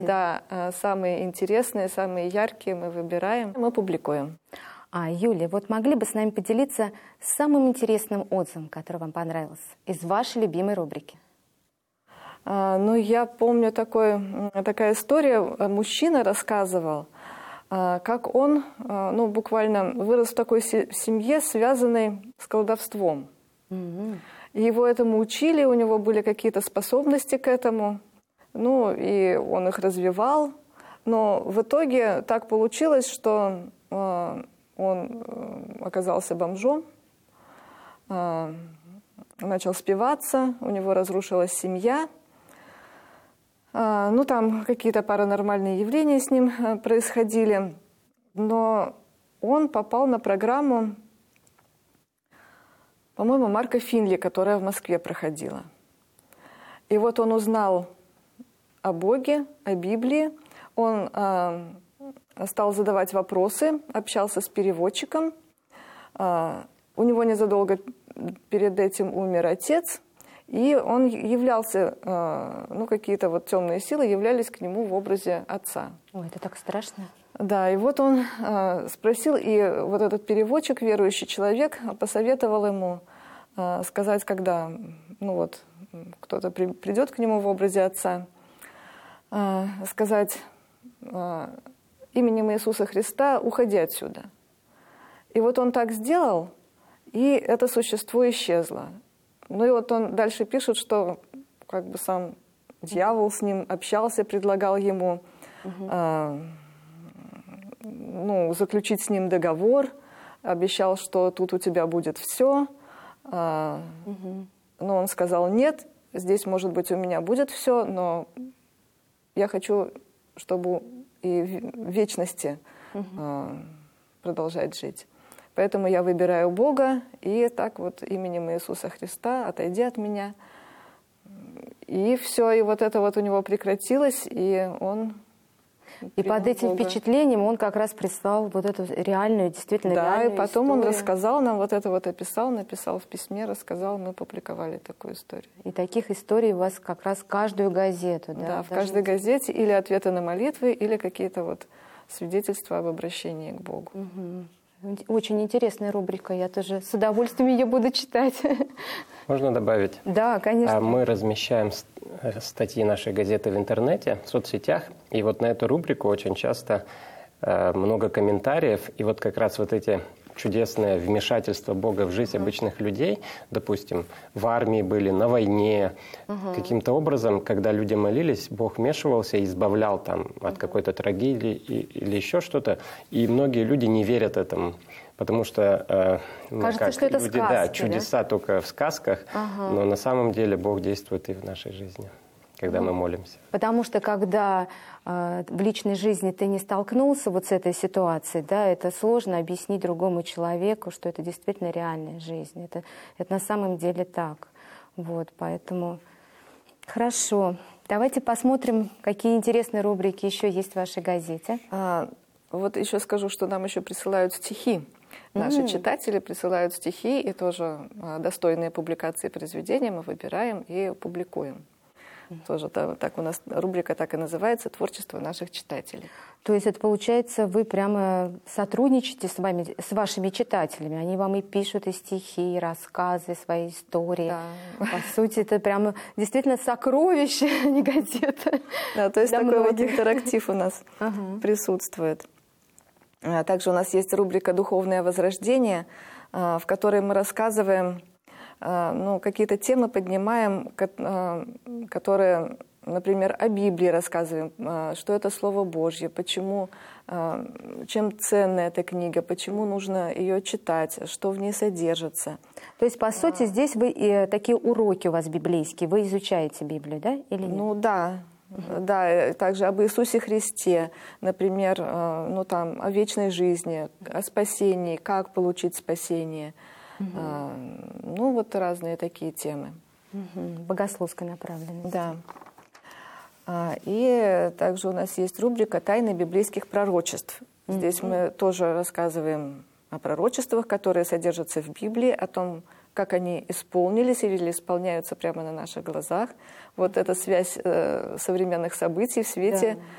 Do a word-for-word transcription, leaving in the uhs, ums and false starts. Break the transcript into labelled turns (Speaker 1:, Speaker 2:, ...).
Speaker 1: Да, самые интересные, самые яркие мы выбираем, мы публикуем.
Speaker 2: А, Юлия, вот могли бы с нами поделиться самым интересным отзывом, который вам понравился, из вашей любимой рубрики?
Speaker 1: А, ну, я помню такой, такая история, мужчина рассказывал, как он, ну, буквально вырос в такой семье, связанной с колдовством. Mm-hmm. Его этому учили, у него были какие-то способности к этому, ну, и он их развивал. Но в итоге так получилось, что э, он оказался бомжом, э, начал спиваться, у него разрушилась семья. Э, ну, там какие-то паранормальные явления с ним э, происходили. Но он попал на программу, по-моему, Марка Финли, которая в Москве проходила. И вот он узнал о Боге, о Библии. Он э, стал задавать вопросы, общался с переводчиком. Э, у него незадолго перед этим умер отец. И он являлся, э, ну, какие-то вот темные силы являлись к нему в образе отца.
Speaker 2: Ой, это так страшно.
Speaker 1: Да, и вот он э, спросил, и вот этот переводчик, верующий человек, посоветовал ему э, сказать, когда, ну вот, кто-то при, придет к нему в образе отца, э, сказать э, именем Иисуса Христа «Уходи отсюда». И вот он так сделал, и это существо исчезло. Ну и вот он дальше пишет, что как бы сам дьявол с ним общался, предлагал ему угу. э, ну, заключить с ним договор, обещал, что тут у тебя будет все. Э, угу. Но он сказал: нет, здесь, может быть, у меня будет все, но я хочу, чтобы и в вечности угу. э, продолжать жить. Поэтому я выбираю Бога, и так вот именем Иисуса Христа отойди от меня. И все, и вот это вот у него прекратилось, и он...
Speaker 2: И под этим Бога. Впечатлением он как раз прислал вот эту реальную, действительно
Speaker 1: да,
Speaker 2: реальную
Speaker 1: Да, и потом
Speaker 2: историю.
Speaker 1: Он рассказал нам, вот это вот описал, написал в письме, рассказал, мы публиковали такую историю.
Speaker 2: И таких историй у вас как раз каждую газету, да?
Speaker 1: Да, в каждой газете или ответы на молитвы, или какие-то вот свидетельства об обращении к Богу.
Speaker 2: Угу. Очень интересная рубрика, я тоже с удовольствием ее буду читать.
Speaker 3: Можно добавить?
Speaker 2: Да, конечно.
Speaker 3: Мы размещаем статьи нашей газеты в интернете, в соцсетях, и вот на эту рубрику очень часто много комментариев, и вот как раз вот эти чудесное вмешательство Бога в жизнь uh-huh. обычных людей, допустим, в армии были, на войне, uh-huh. каким-то образом, когда люди молились, Бог вмешивался и избавлял там uh-huh. от какой-то трагедии или еще что-то, и многие люди не верят этому, потому что э,
Speaker 2: кажется,
Speaker 3: как
Speaker 2: что это
Speaker 3: люди,
Speaker 2: сказки,
Speaker 3: да, чудеса
Speaker 2: да?
Speaker 3: только в сказках, uh-huh. но на самом деле Бог действует и в нашей жизни, когда uh-huh. мы молимся.
Speaker 2: Потому что когда э, в личной жизни ты не столкнулся вот с этой ситуацией, да, это сложно объяснить другому человеку, что это действительно реальная жизнь. Это, это на самом деле так. Вот, поэтому хорошо. Давайте посмотрим, какие интересные рубрики еще есть в вашей газете.
Speaker 1: А, вот еще скажу, что нам еще присылают стихи. Наши mm-hmm. читатели присылают стихи, и тоже а, достойные публикации произведения мы выбираем и публикуем. Тоже так, так у нас рубрика так и называется «Творчество наших читателей».
Speaker 2: То есть это получается, вы прямо сотрудничаете с вами, с вашими читателями, они вам и пишут и стихи, и рассказы, свои истории.
Speaker 1: Да.
Speaker 2: По сути, это прямо действительно сокровище, а не газета.
Speaker 1: Да, то есть такой вот интерактив у нас ага. присутствует. Также у нас есть рубрика «Духовное возрождение», в которой мы рассказываем, ну, какие-то темы поднимаем, которые, например, о Библии рассказываем, что это Слово Божье, почему, чем ценна эта книга, почему нужно ее читать, что в ней содержится.
Speaker 2: То есть, по сути, здесь вы и такие уроки у вас библейские, вы изучаете Библию, да, или нет?
Speaker 1: Ну да, uh-huh. да, также об Иисусе Христе, например, ну там о вечной жизни, о спасении, как получить спасение. А, ну, вот разные такие темы.
Speaker 2: Угу. Богословской направленности.
Speaker 1: Да. А, и также у нас есть рубрика «Тайны библейских пророчеств». Здесь угу. мы тоже рассказываем о пророчествах, которые содержатся в Библии, о том, как они исполнились или исполняются прямо на наших глазах. Вот эта связь э, современных событий в свете